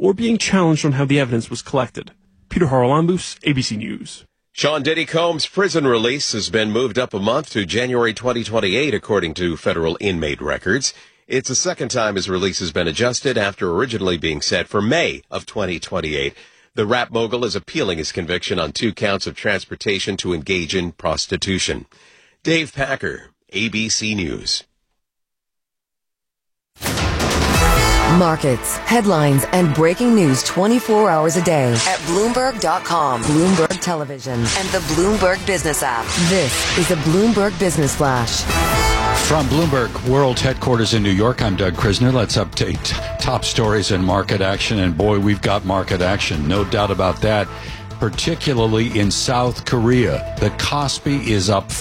or being challenged on how the evidence was collected. Peter Haralambous, ABC News. Sean Diddy Combs' prison release has been moved up a month to January 2028, according to federal inmate records. It's the second time his release has been adjusted after originally being set for May of 2028. The rap mogul is appealing his conviction on 2 counts of transportation to engage in prostitution. Dave Packer, ABC News. Markets, headlines, and breaking news 24 hours a day at Bloomberg.com, Bloomberg Television, and the Bloomberg Business app. This is the Bloomberg Business Flash. From Bloomberg World Headquarters in New York, I'm Doug Krisner. Let's update top stories and market action. And boy, we've got market action. No doubt about that. Particularly in South Korea. The Kospi is up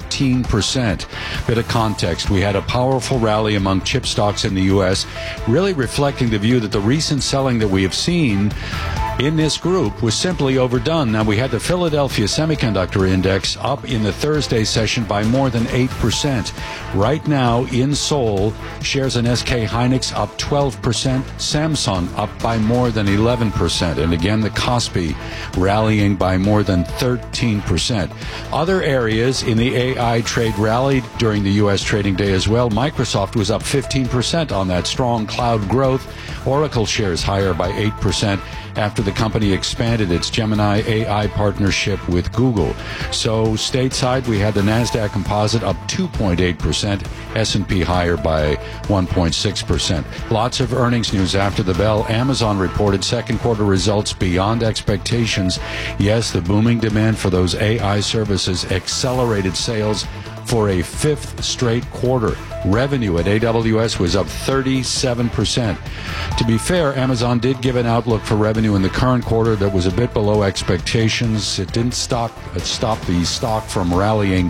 14%. Bit of context. We had a powerful rally among chip stocks in the U.S., really reflecting the view that the recent selling that we have seen in this group was simply overdone. Now, we had the Philadelphia Semiconductor Index up in the Thursday session by more than 8%. Right now, in Seoul, shares in SK Hynix up 12%, Samsung up by more than 11%. And again, the Kospi rallying by more than 13%. Other areas in the AI trade rallied during the U.S. trading day as well. Microsoft was up 15% on that strong cloud growth. Oracle shares higher by 8%. After the company expanded its Gemini AI partnership with Google. So stateside, we had the NASDAQ Composite up 2.8%, S&P higher by 1.6%. Lots of earnings news after the bell. Amazon reported second quarter results beyond expectations. Yes, the booming demand for those AI services accelerated sales for a 5th straight quarter. Revenue at AWS was up 37%. To be fair, Amazon did give an outlook for revenue in the current quarter that was a bit below expectations. It didn't stop the stock from rallying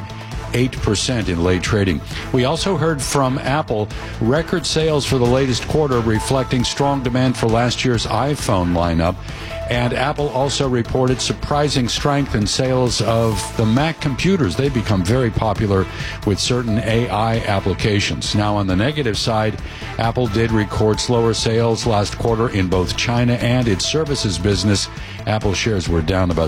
8% in late trading. We also heard from Apple record sales for the latest quarter, reflecting strong demand for last year's iPhone lineup. And Apple also reported surprising strength in sales of the Mac computers. They've become very popular with certain AI applications. Now, on the negative side, Apple did record slower sales last quarter in both China and its services business. Apple shares were down about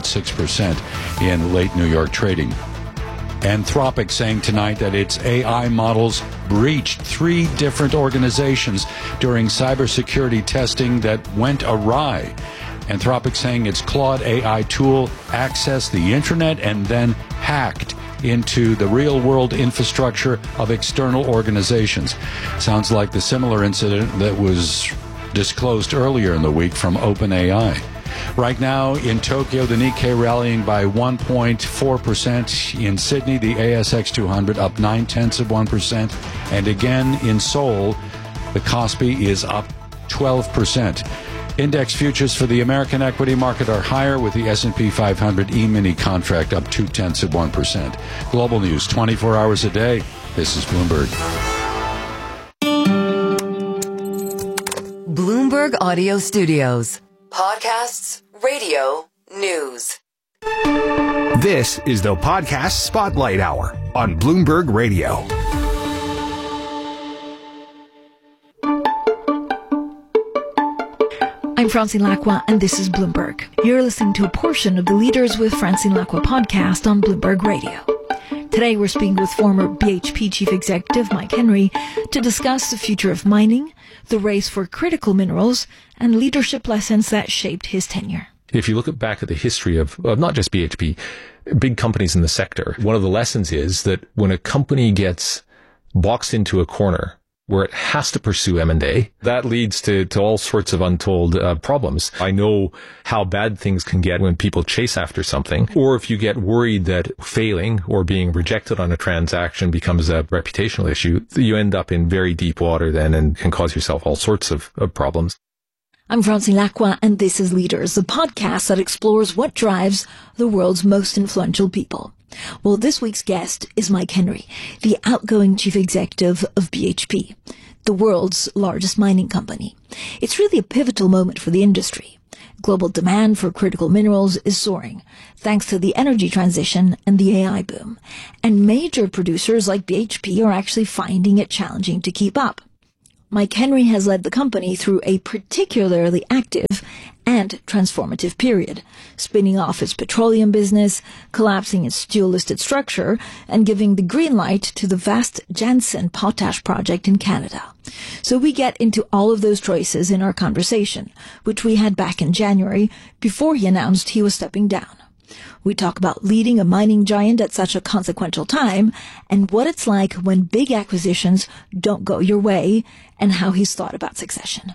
6% in late New York trading. Anthropic saying tonight that its AI models breached 3 different organizations during cybersecurity testing that went awry. Anthropic saying its Claude AI tool accessed the internet and then hacked into the real-world infrastructure of external organizations. Sounds like the similar incident that was disclosed earlier in the week from OpenAI. Right now in Tokyo, the Nikkei rallying by 1.4%. In Sydney, the ASX 200 up 0.9%. And again in Seoul, the Kospi is up 12%. Index futures for the American equity market are higher, with the S&P 500 E-mini contract up 0.2%. Global news 24 hours a day. This is Bloomberg. Bloomberg Audio Studios. Podcasts, radio, news. This is the Podcast Spotlight Hour on Bloomberg Radio. I'm Francine Lacqua, and this is Bloomberg. You're listening to a portion of the Leaders with Francine Lacqua podcast on Bloomberg Radio. Today, we're speaking with former BHP Chief Executive Mike Henry to discuss the future of mining, the race for critical minerals, and leadership lessons that shaped his tenure. If you look back at the history of not just BHP, big companies in the sector, one of the lessons is that when a company gets boxed into a corner where it has to pursue M&A, that leads to all sorts of untold problems. I know how bad things can get when people chase after something, or if you get worried that failing or being rejected on a transaction becomes a reputational issue, you end up in very deep water then and can cause yourself all sorts of problems. I'm Francine Lacqua, and this is Leaders, the podcast that explores what drives the world's most influential people. Well, this week's guest is Mike Henry, the outgoing chief executive of BHP, the world's largest mining company. It's really a pivotal moment for the industry. Global demand for critical minerals is soaring, thanks to the energy transition and the AI boom. And major producers like BHP are actually finding it challenging to keep up. Mike Henry has led the company through a particularly active and transformative period, spinning off its petroleum business, collapsing its dual-listed structure, and giving the green light to the vast Jansen potash project in Canada. So we get into all of those choices in our conversation, which we had back in January before he announced he was stepping down. We talk about leading a mining giant at such a consequential time and what it's like when big acquisitions don't go your way and how he's thought about succession.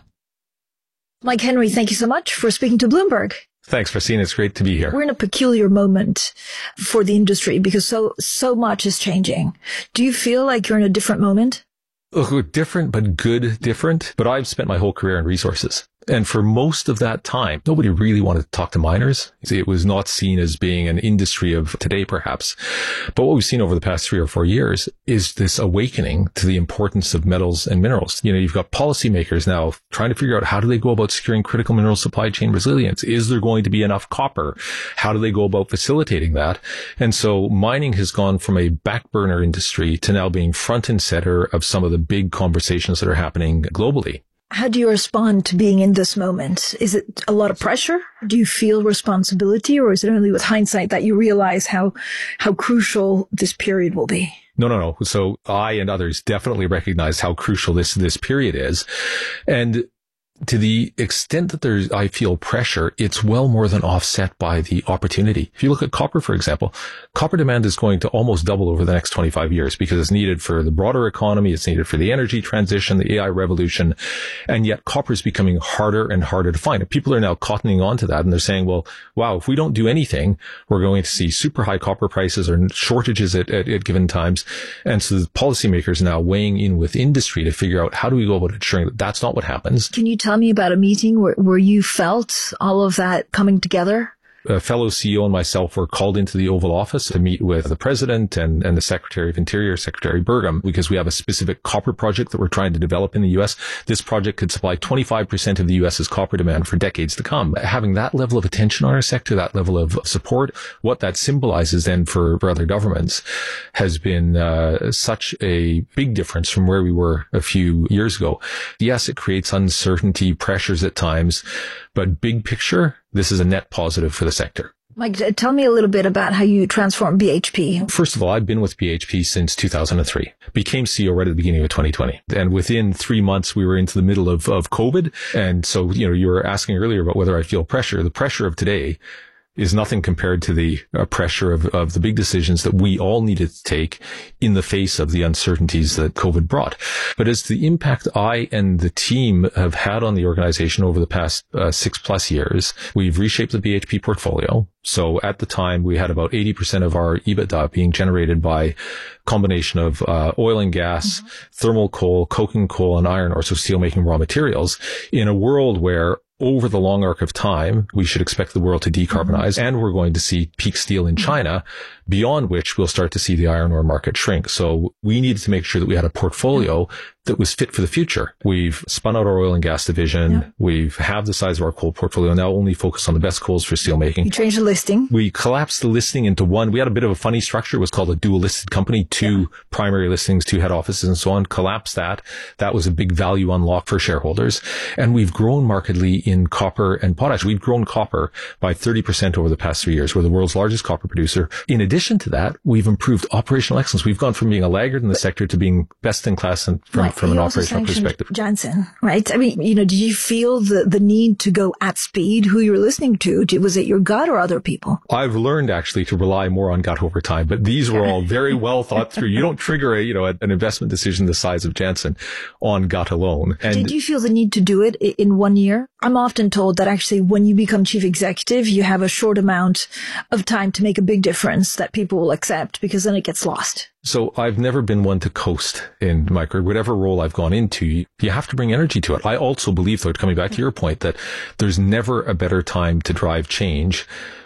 Mike Henry, thank you so much for speaking to Bloomberg. Thanks, Francine. It's great to be here. We're in a peculiar moment for the industry because so much is changing. Do you feel like you're in a different moment? Different, but good different. But I've spent my whole career in resources. And for most of that time, nobody really wanted to talk to miners. It was not seen as being an industry of today, perhaps. But what we've seen over the past 3 or 4 years is this awakening to the importance of metals and minerals. You know, you've got policymakers now trying to figure out how do they go about securing critical mineral supply chain resilience? Is there going to be enough copper? How do they go about facilitating that? And so mining has gone from a back burner industry to now being front and center of some of the big conversations that are happening globally. How do you respond to being in this moment? Is it a lot of pressure? Do you feel responsibility, or is it only with hindsight that you realize how crucial this period will be? No. So I and others definitely recognize how crucial this period is. And to the extent that I feel pressure, it's well more than offset by the opportunity. If you look at copper, for example, copper demand is going to almost double over the next 25 years because it's needed for the broader economy. It's needed for the energy transition, the AI revolution. And yet copper is becoming harder and harder to find. And people are now cottoning on to that. And they're saying, well, wow, if we don't do anything, we're going to see super high copper prices or shortages at given times. And so the policymakers are now weighing in with industry to figure out how do we go about ensuring that that's not what happens. Can you tell me about a meeting where you felt all of that coming together? A fellow CEO and myself were called into the Oval Office to meet with the President and the Secretary of Interior, Secretary Burgum, because we have a specific copper project that we're trying to develop in the U.S. This project could supply 25% of the U.S.'s copper demand for decades to come. Having that level of attention on our sector, that level of support, what that symbolizes then for other governments has been such a big difference from where we were a few years ago. Yes, it creates uncertainty, pressures at times, but big picture, this is a net positive for the sector. Mike, tell me a little bit about how you transformed BHP. First of all, I've been with BHP since 2003. Became CEO right at the beginning of 2020. And within 3 months, we were into the middle of COVID. And so, you were asking earlier about whether I feel pressure. The pressure of today is nothing compared to the pressure of the big decisions that we all needed to take in the face of the uncertainties that COVID brought. But as the impact I and the team have had on the organization over the past 6+ years, we've reshaped the BHP portfolio. So at the time, we had about 80% of our EBITDA being generated by a combination of oil and gas, thermal coal, coking coal, and iron ore, so steelmaking raw materials, in a world where over the long arc of time, we should expect the world to decarbonize, and we're going to see peak steel in China, beyond which we'll start to see the iron ore market shrink. So we needed to make sure that we had a portfolio that was fit for the future. We've spun out our oil and gas division. We've halved the size of our coal portfolio, now only focus on the best coals for steelmaking. You changed the listing. We collapsed the listing into one. We had a bit of a funny structure. It was called a dual listed company, 2 primary listings, 2 head offices and so on. Collapsed that. That was a big value unlock for shareholders. And we've grown markedly in copper and potash. We've grown copper by 30% over the past 3 years. We're the world's largest copper producer. In addition to that, we've improved operational excellence. We've gone from being a laggard in the sector to being best in class and from an operational perspective. Jansen, right? I mean, did you feel the need to go at speed? Who you were listening to? Was it your gut or other people? I've learned actually to rely more on gut over time, but these were all very well thought through. You don't trigger an investment decision the size of Jansen on gut alone. And did you feel the need to do it in 1 year? I'm often told that actually when you become chief executive, you have a short amount of time to make a big difference that people will accept because then it gets lost. So I've never been one to coast in my career. Whatever role I've gone into, you have to bring energy to it. I also believe, though, coming back to your point, that there's never a better time to drive change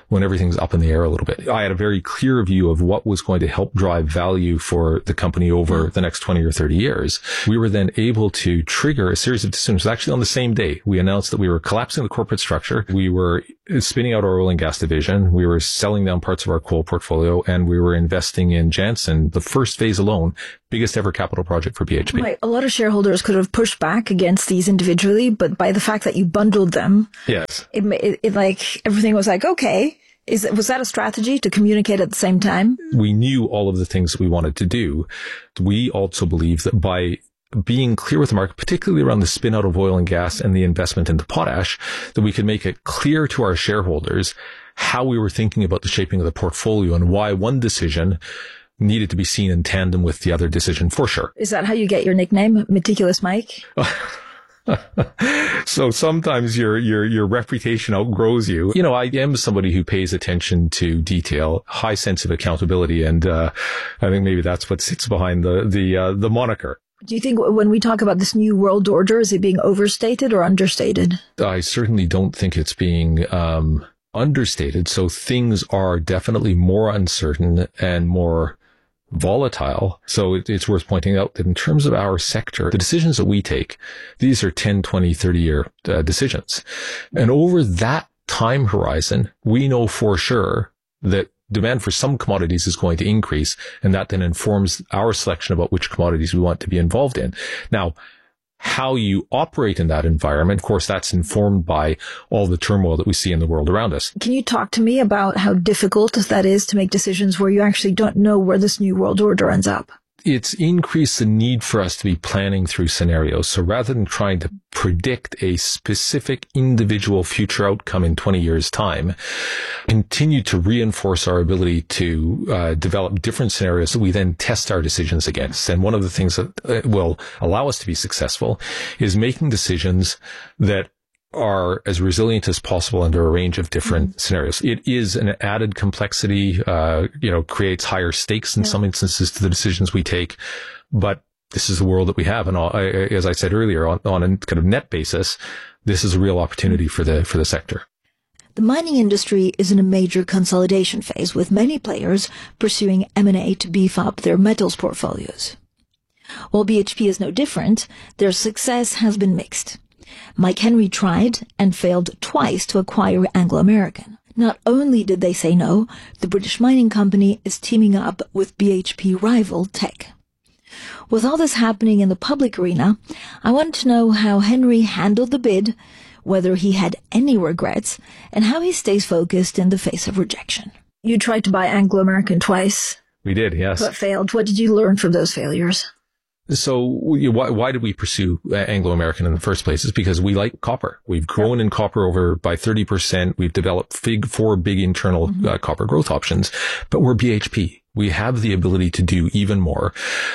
when everything's up in the air a little bit. I had a very clear view of what was going to help drive value for the company over the next 20 or 30 years. We were then able to trigger a series of decisions. Actually, on the same day, we announced that we were collapsing the corporate structure. We were spinning out our oil and gas division. We were selling down parts of our coal portfolio, and we were investing in Jansen, the first phase alone, biggest ever capital project for BHP. Right. A lot of shareholders could have pushed back against these individually, but by the fact that you bundled them, yes, it like everything was like, okay. Was that a strategy to communicate at the same time? We knew all of the things that we wanted to do. We also believe that by being clear with the market, particularly around the spin out of oil and gas and the investment into potash, that we could make it clear to our shareholders how we were thinking about the shaping of the portfolio and why one decision needed to be seen in tandem with the other decision, for sure. Is that how you get your nickname, Meticulous Mike? So sometimes your reputation outgrows you. You know, I am somebody who pays attention to detail, high sense of accountability, and I think maybe that's what sits behind the moniker. Do you think when we talk about this new world order, is it being overstated or understated? I certainly don't think it's being understated. So things are definitely more uncertain and more volatile. So it's worth pointing out that in terms of our sector, the decisions that we take, these are 10, 20, 30-year decisions. And over that time horizon, we know for sure that demand for some commodities is going to increase, and that then informs our selection about which commodities we want to be involved in. Now, how you operate in that environment, of course, that's informed by all the turmoil that we see in the world around us. Can you talk to me about how difficult that is to make decisions where you actually don't know where this new world order ends up? It's increased the need for us to be planning through scenarios. So rather than trying to predict a specific individual future outcome in 20 years' time, continue to reinforce our ability to develop different scenarios that we then test our decisions against. And one of the things that will allow us to be successful is making decisions that are as resilient as possible under a range of different scenarios. It is an added complexity, creates higher stakes in some instances to the decisions we take, but this is the world that we have. And as I said earlier, on a kind of net basis, this is a real opportunity for the sector. The mining industry is in a major consolidation phase, with many players pursuing M&A to beef up their metals portfolios. While BHP is no different, their success has been mixed. Mike Henry tried and failed twice to acquire Anglo American. Not only did they say no, the British mining company is teaming up with BHP rival Teck. With all this happening in the public arena, I wanted to know how Henry handled the bid, whether he had any regrets, and how he stays focused in the face of rejection. You tried to buy Anglo American twice. We did, yes. But failed. What did you learn from those failures? So why did we pursue Anglo American in the first place? Is because we like copper. We've grown in copper by 30%. We've developed four big internal copper growth options, but we're BHP. We have the ability to do even more.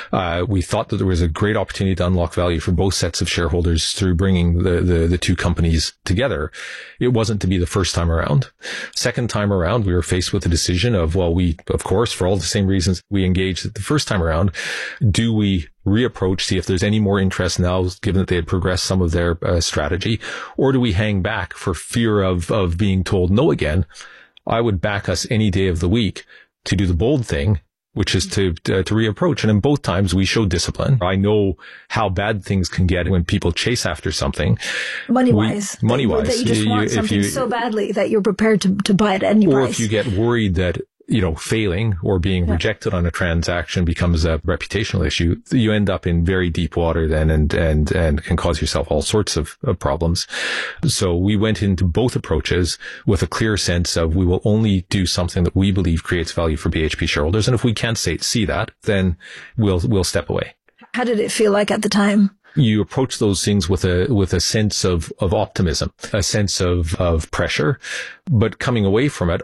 We thought that there was a great opportunity to unlock value for both sets of shareholders through bringing the two companies together. It wasn't to be the first time around. Second time around, we were faced with the decision of, of course, for all the same reasons we engaged the first time around, do we reapproach, see if there's any more interest now, given that they had progressed some of their strategy, or do we hang back for fear of being told no again? I would back us any day of the week to do the bold thing, which is to reapproach. And in both times, we showed discipline. I know how bad things can get when people chase after something. Money-wise. That you just want something so badly that you're prepared to buy it at any price. Or if you get worried that, failing or being rejected on a transaction becomes a reputational issue, you end up in very deep water then and can cause yourself all sorts of problems. So we went into both approaches with a clear sense of we will only do something that we believe creates value for BHP shareholders. And if we can't see that, then we'll step away. How did it feel like at the time? You approach those things with a sense of optimism, a sense of pressure, but coming away from it,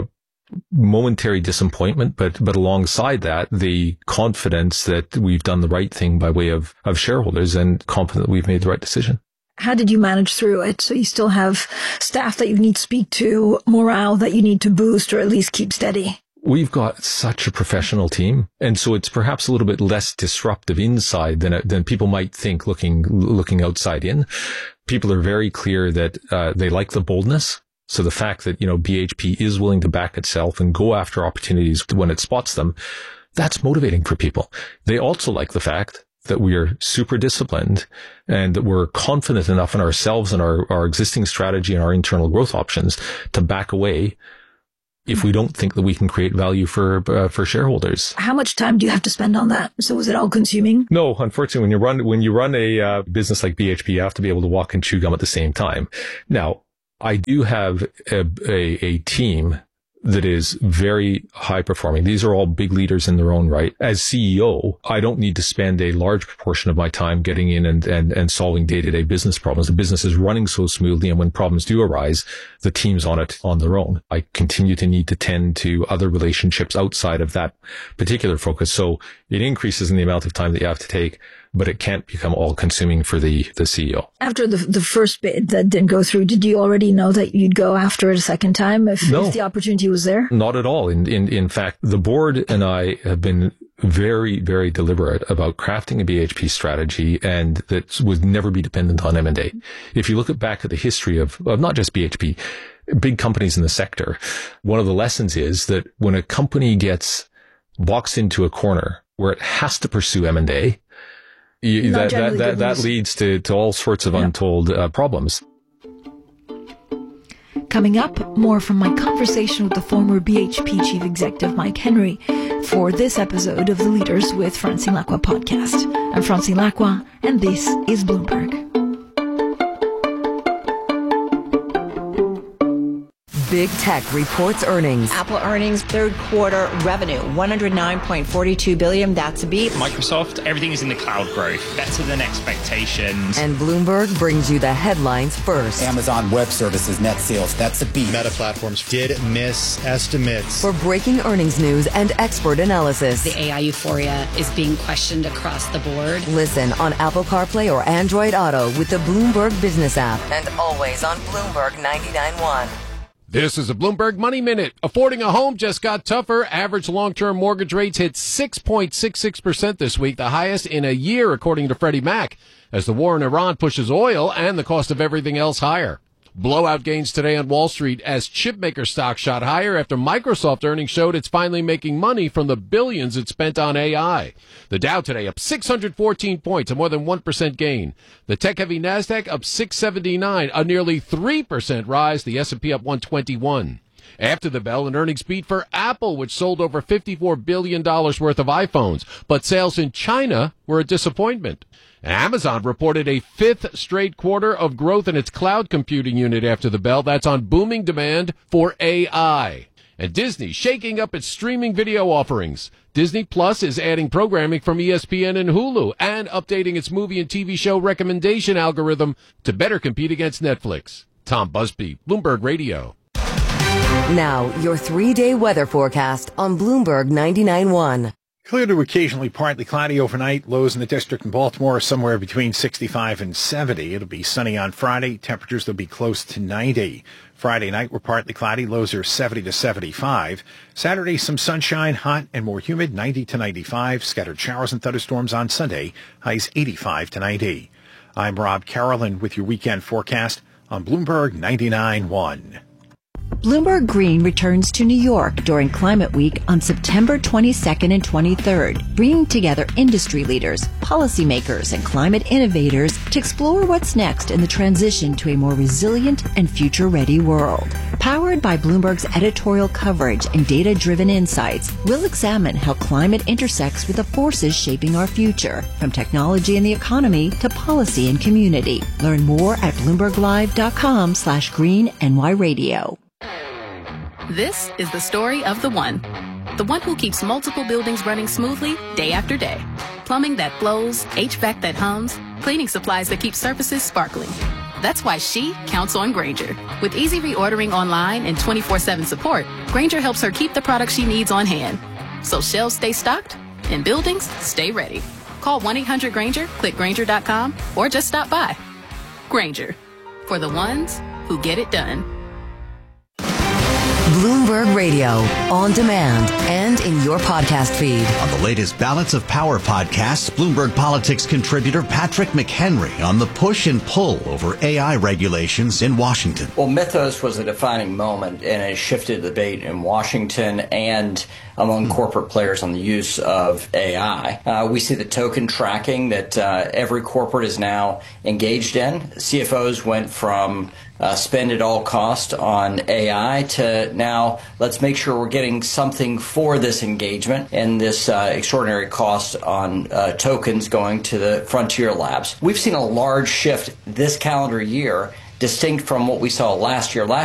momentary disappointment, but alongside that, the confidence that we've done the right thing by way of shareholders and confident that we've made the right decision. How did you manage through it? So you still have staff that you need to speak to, morale that you need to boost or at least keep steady? We've got such a professional team, and so it's perhaps a little bit less disruptive inside than people might think looking outside in. People are very clear that they like the boldness. So the fact that, BHP is willing to back itself and go after opportunities when it spots them, that's motivating for people. They also like the fact that we are super disciplined and that we're confident enough in ourselves and our existing strategy and our internal growth options to back away if we don't think that we can create value for shareholders. How much time do you have to spend on that? So is it all consuming? No, unfortunately, when you run a business like BHP, you have to be able to walk and chew gum at the same time. Now, I do have a team that is very high performing. These are all big leaders in their own right. As CEO, I don't need to spend a large proportion of my time getting in and solving day-to-day business problems. The business is running so smoothly, and when problems do arise, the team's on it on their own. I continue to need to tend to other relationships outside of that particular focus. So it increases in the amount of time that you have to take, but it can't become all-consuming for the CEO. After the first bid that didn't go through, did you already know that you'd go after it a second time if the opportunity was there? Not at all. In fact, the board and I have been very, very deliberate about crafting a BHP strategy, and that would never be dependent on M&A. If you look back at the history of not just BHP, big companies in the sector, one of the lessons is that when a company gets boxed into a corner where it has to pursue M&A, that leads to all sorts of untold problems. Coming up, more from my conversation with the former BHP Chief Executive Mike Henry for this episode of the Leaders with Francine Lacqua podcast. I'm Francine Lacqua, and this is Bloomberg. Big Tech reports earnings. Apple earnings, third quarter revenue, $109.42 billion. That's a beat. Microsoft, everything is in the cloud growth. Better than expectations. And Bloomberg brings you the headlines first. Amazon Web Services net sales, that's a beat. Meta Platforms did miss estimates. For breaking earnings news and expert analysis. The AI euphoria is being questioned across the board. Listen on Apple CarPlay or Android Auto with the Bloomberg Business app. And always on Bloomberg 99.1. This is a Bloomberg Money Minute. Affording a home just got tougher. Average long-term mortgage rates hit 6.66% this week, the highest in a year, according to Freddie Mac, as the war in Iran pushes oil and the cost of everything else higher. Blowout gains today on Wall Street as chipmaker stock shot higher after Microsoft earnings showed it's finally making money from the billions it spent on AI. The Dow today up 614 points, a more than 1% gain. The tech-heavy NASDAQ up 679, a nearly 3% rise. The S&P up 121. After the bell, an earnings beat for Apple, which sold over $54 billion worth of iPhones. But sales in China were a disappointment. Amazon reported a fifth straight quarter of growth in its cloud computing unit after the bell. That's on booming demand for AI. And Disney shaking up its streaming video offerings. Disney Plus is adding programming from ESPN and Hulu and updating its movie and TV show recommendation algorithm to better compete against Netflix. Tom Busby, Bloomberg Radio. Now, your 3-day weather forecast on Bloomberg 99.1. Clear to occasionally partly cloudy overnight. Lows in the district in Baltimore are somewhere between 65 and 70. It'll be sunny on Friday. Temperatures will be close to 90. Friday night, we're partly cloudy. Lows are 70 to 75. Saturday, some sunshine, hot and more humid, 90 to 95. Scattered showers and thunderstorms on Sunday. Highs 85 to 90. I'm Rob Carolyn with your weekend forecast on Bloomberg 99.1. Bloomberg Green returns to New York during Climate Week on September 22nd and 23rd, bringing together industry leaders, policymakers, and climate innovators to explore what's next in the transition to a more resilient and future-ready world. Powered by Bloomberg's editorial coverage and data-driven insights, we'll examine how climate intersects with the forces shaping our future, from technology and the economy to policy and community. Learn more at BloombergLive.com/green-NY-radio. This is the story of the one who keeps multiple buildings running smoothly day after day. Plumbing that flows, HVAC that hums, cleaning supplies that keep surfaces sparkling. That's why she counts on Grainger. With easy reordering online and 24/7 support, Grainger helps her keep the products she needs on hand. So shelves stay stocked and buildings stay ready. Call 1-800-GRAINGER, click Grainger.com, or just stop by. Grainger, for the ones who get it done. Bloomberg Radio, on demand and in your podcast feed. On the latest Balance of Power podcast, Bloomberg Politics contributor Patrick McHenry on the push and pull over AI regulations in Washington. Well, Mythos was a defining moment, and it shifted the debate in Washington and among corporate players on the use of AI. We see the token tracking that every corporate is now engaged in. CFOs went from spend at all cost on AI to now let's make sure we're getting something for this engagement and this extraordinary cost on tokens going to the frontier labs. We've seen a large shift this calendar year, distinct from what we saw last year.